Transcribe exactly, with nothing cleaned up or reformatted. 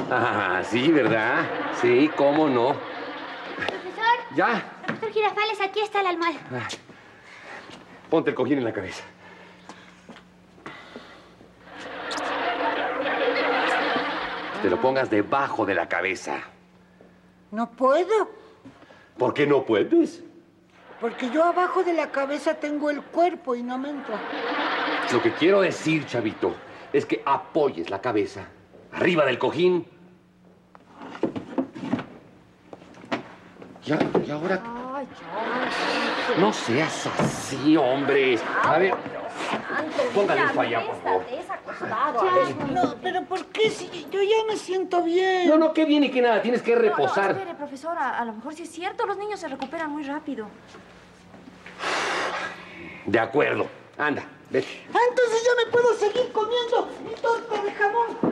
Ah, sí, ¿verdad? Sí, cómo no. Profesor. ¿Ya? Profesor Girafales, aquí está la almohada. Ah. Ponte el cojín en la cabeza. Te lo pongas debajo de la cabeza. No puedo, ¿Por qué no puedes? porque yo abajo de la cabeza tengo el cuerpo y no me entra. Lo que quiero decir, chavito, es que apoyes la cabeza arriba del cojín. Ya, y ahora... Ay, ya. No seas así, hombre. A ver, póngale esto allá, por favor. No, pero ¿por qué si yo ya me siento bien? No, no, qué bien y qué nada. Tienes que No, no, reposar. espere, profesora. A lo mejor sí es cierto. Los niños se recuperan muy rápido. De acuerdo. Anda, vete. Ah, entonces ya me puedo seguir comiendo mi torta de jamón.